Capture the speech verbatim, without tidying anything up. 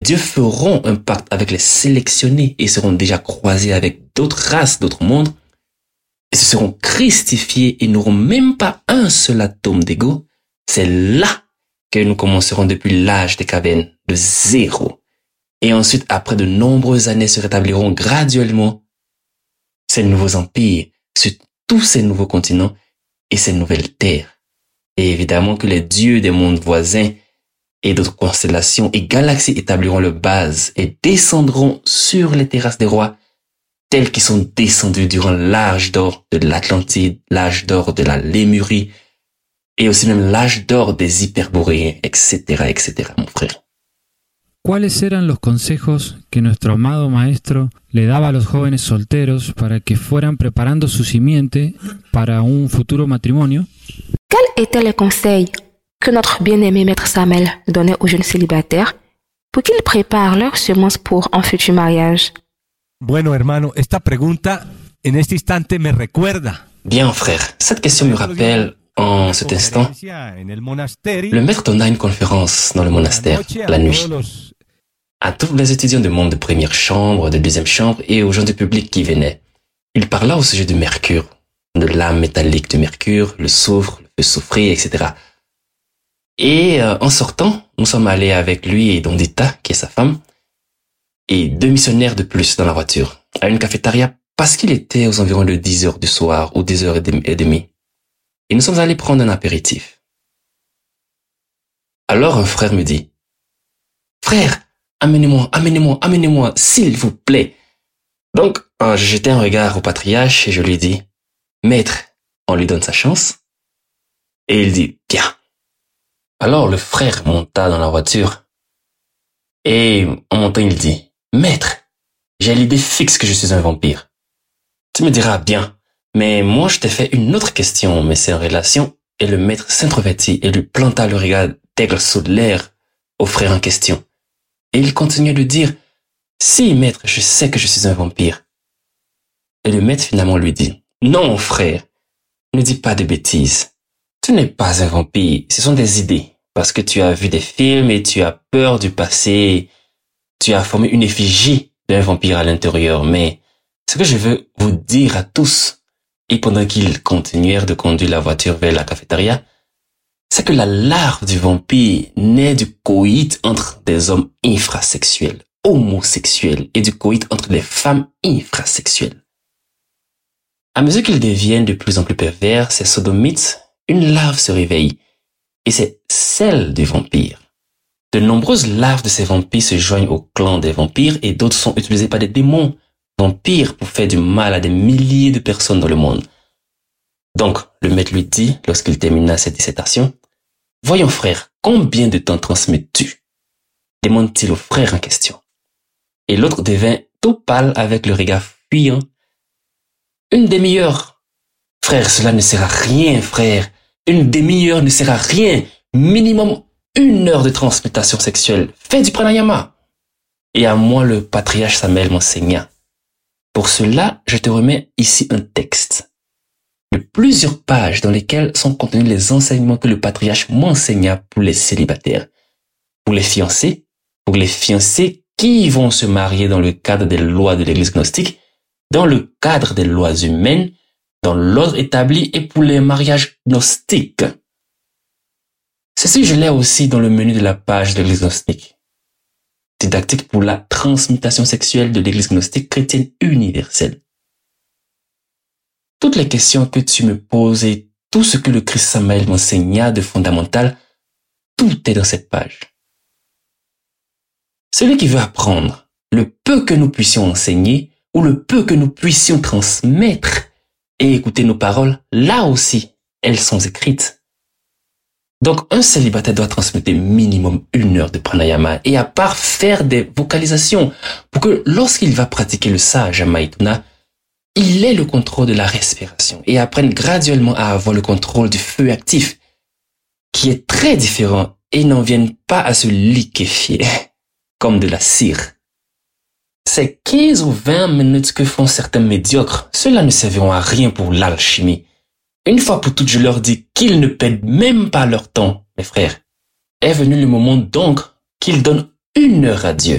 dieux feront un pacte avec les sélectionnés et seront déjà croisés avec d'autres races, d'autres mondes, et se seront christifiés et n'auront même pas un seul atome d'ego, c'est là que nous commencerons depuis l'âge des cavernes, de zéro. Et ensuite, après de nombreuses années, se rétabliront graduellement ces nouveaux empires sur tous ces nouveaux continents et ces nouvelles terres. Et évidemment que les dieux des mondes voisins et d'autres constellations et galaxies établiront leur base et descendront sur les terrasses des rois tels qu'ils sont descendus durant l'âge d'or de l'Atlantide, l'âge d'or de la Lémurie et aussi même l'âge d'or des Hyperboréens, et cetera, et cetera, mon frère. ¿Cuáles eran los consejos que nuestro amado maestro le daba a los jóvenes solteros para que fueran preparando su simiente para un futuro matrimonio? Quels étaient les conseils que notre bien-aimé maître Samuel donnait aux jeunes célibataires pour qu'ils préparent leurs semences pour un futur mariage? Bueno, hermano, esta pregunta en este instante me recuerda. Bien, frère, cette question me rappelle en cet instant. Le maître donna une conférence dans le monastère la nuit à tous les étudiants du monde de première chambre, de deuxième chambre et aux gens du public qui venaient. Il parla au sujet du mercure, de l'âme métallique du mercure, le soufre, le soufrier, et cetera. Et euh, en sortant, nous sommes allés avec lui et Dondita, qui est sa femme, et deux missionnaires de plus dans la voiture, à une cafétéria parce qu'il était aux environs de dix heures du soir ou dix heures et demie. Et nous sommes allés prendre un apéritif. Alors un frère me dit, « Frère, amenez-moi, amenez-moi, amenez-moi, s'il vous plaît. » Donc, euh, j'ai jeté un regard au patriarche et je lui dis, « Maître, on lui donne sa chance. » Et il dit, « Bien. » Alors le frère monta dans la voiture et en montant il dit, « Maître, j'ai l'idée fixe que je suis un vampire. » Tu me diras, « Bien. » Mais moi, je t'ai fait une autre question, mais c'est en relation, et le maître s'introvertit et lui planta le regard d'aigle sous l'air au frère en question. Et il continuait de dire, « Si, maître, je sais que je suis un vampire. » Et le maître finalement lui dit, « Non, frère, ne dis pas de bêtises. Tu n'es pas un vampire, ce sont des idées, parce que tu as vu des films et tu as peur du passé. Tu as formé une effigie d'un vampire à l'intérieur, mais ce que je veux vous dire à tous, et pendant qu'ils continuèrent de conduire la voiture vers la cafétéria, c'est que la larve du vampire naît du coït entre des hommes infrasexuels, homosexuels, et du coït entre des femmes infrasexuelles. À mesure qu'ils deviennent de plus en plus pervers, ces sodomites, une larve se réveille, et c'est celle du vampire. De nombreuses larves de ces vampires se joignent au clan des vampires et d'autres sont utilisées par des démons vampires pour faire du mal à des milliers de personnes dans le monde. Donc, le maître lui dit, lorsqu'il termina cette dissertation, « Voyons frère, combien de temps transmets-tu » demande-t-il au frère en question. Et l'autre devint tout pâle avec le regard fuyant. « Une demi-heure. »« Frère, cela ne sert à rien, frère. Une demi-heure ne sert à rien. Minimum une heure de transmutation sexuelle. Fais du pranayama. » Et à moi, le patriarche Samuel m'enseigna. Pour cela, je te remets ici un texte de plusieurs pages dans lesquelles sont contenus les enseignements que le patriarche m'enseigna pour les célibataires, pour les fiancés, pour les fiancés qui vont se marier dans le cadre des lois de l'Église gnostique, dans le cadre des lois humaines, dans l'ordre établi et pour les mariages gnostiques. Ceci, je l'ai aussi dans le menu de la page de l'Église gnostique. Didactique pour la transmutation sexuelle de l'Église gnostique chrétienne universelle. Toutes les questions que tu me poses et tout ce que le Christ Samuel m'enseigna de fondamental, tout est dans cette page. Celui qui veut apprendre le peu que nous puissions enseigner ou le peu que nous puissions transmettre et écouter nos paroles, là aussi, elles sont écrites. Donc, un célibataire doit transmettre minimum une heure de pranayama et à part faire des vocalisations pour que lorsqu'il va pratiquer le sage Maituna, il ait le contrôle de la respiration et apprenne graduellement à avoir le contrôle du feu actif qui est très différent et n'en vienne pas à se liquéfier comme de la cire. Ces quinze ou vingt minutes que font certains médiocres, cela ne serviront à rien pour l'alchimie. Une fois pour toutes, je leur dis qu'ils ne perdent même pas leur temps, mes frères. Est venu le moment donc qu'ils donnent une heure à Dieu.